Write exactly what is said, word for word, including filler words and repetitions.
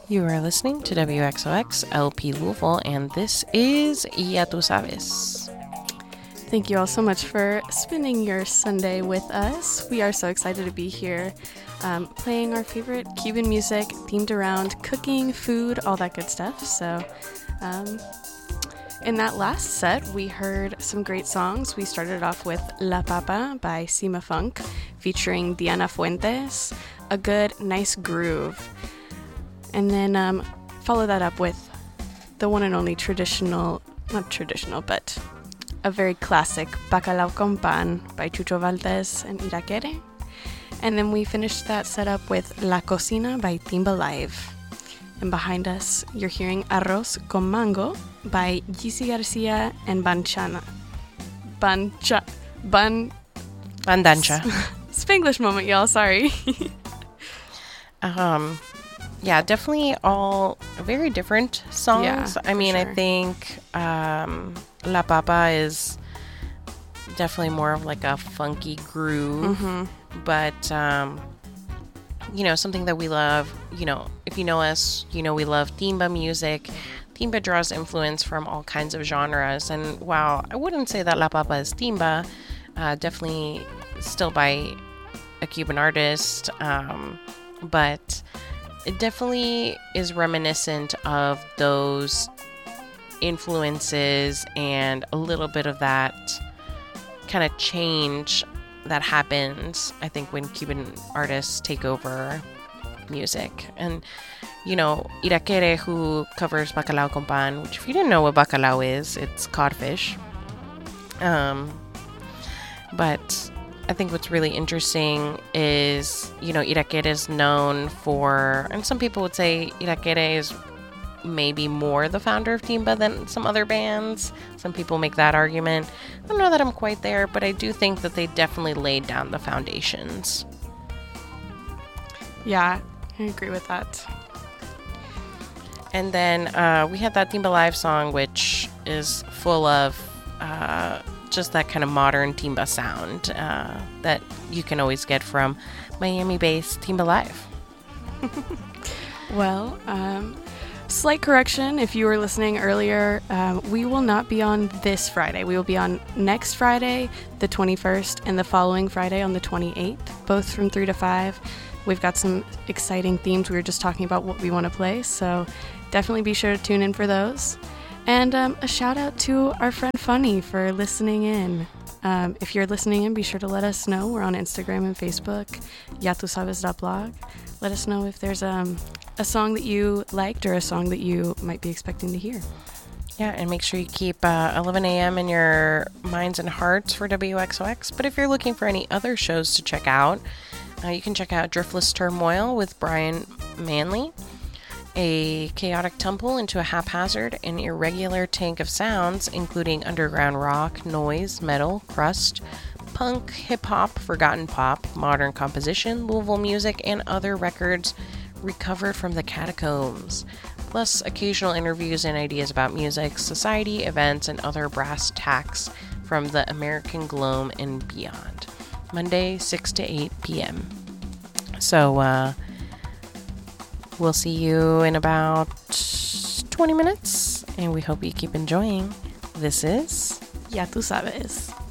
You are listening to W X O X L P Louisville, and this is Ya Tu Sabes. Thank you all so much for spending your Sunday with us. We are so excited to be here, um, playing our favorite Cuban music themed around cooking, food, all that good stuff. So, um, in that last set, we heard some great songs. We started off with La Papa by Sima Funk, featuring Diana Fuentes, a good, nice groove. And then um, follow that up with the one and only traditional, not traditional, but a very classic Bacalao con Pan by Chucho Valdez and Irakere. And then we finished that setup with La Cocina by Timba Live. And behind us, you're hearing Arroz con Mango by Gisi Garcia and Banchana. Bancha... Ban... Bandancha. Spanglish moment, y'all, sorry. um... Yeah, definitely all very different songs. Yeah, I mean, sure. I think um, La Papa is definitely more of like a funky groove, Mm-hmm. but, um, you know, something that we love. You know, if you know us, you know we love timba music. Timba draws influence from all kinds of genres. And while I wouldn't say that La Papa is timba, uh, definitely still by a Cuban artist, um, but it definitely is reminiscent of those influences and a little bit of that kind of change that happens, I think, when Cuban artists take over music. And, you know, Irakere, who covers Bacalao con Pan, which if you didn't know what bacalao is, it's codfish. Um, but I think what's really interesting is, you know, Irakere is known for, and some people would say Irakere is maybe more the founder of Timba than some other bands. Some people make that argument. I don't know that I'm quite there, but I do think that they definitely laid down the foundations. Yeah, I agree with that. And then uh, we had that Timba Live song, which is full of uh, just that kind of modern timba sound uh, that you can always get from Miami-based Timba Live. Well, um, slight correction. If you were listening earlier, um, we will not be on this Friday. We will be on next Friday, the twenty-first, and the following Friday on the twenty-eighth, both from three to five. We've got some exciting themes. We were just talking about what we want to play, so definitely be sure to tune in for those. And um, a shout out to our friend Funny for listening in. Um, if you're listening in, be sure to let us know. We're on Instagram and Facebook, ya tu sabes dot blog. Let us know if there's um, a song that you liked or a song that you might be expecting to hear. Yeah, and make sure you keep uh, eleven a.m. in your minds and hearts for W X O X. But if you're looking for any other shows to check out, uh, you can check out Driftless Turmoil with Brian Manley. A chaotic tumble into a haphazard and irregular tank of sounds, including underground rock, noise, metal, crust, punk, hip-hop, forgotten pop, modern composition, Louisville music, and other records recovered from the catacombs, plus occasional interviews and ideas about music, society, events, and other brass tacks from the American Globe and beyond. Monday, six to eight p.m. So, uh... we'll see you in about twenty minutes, and we hope you keep enjoying. This is Ya tu sabes.